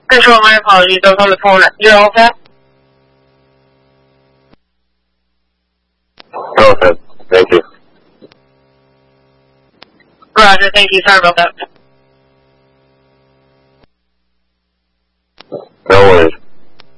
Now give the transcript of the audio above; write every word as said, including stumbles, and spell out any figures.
Control, my apologies. I was on the phone. You're all set? All set. Thank you. Roger, thank you. Sorry about that.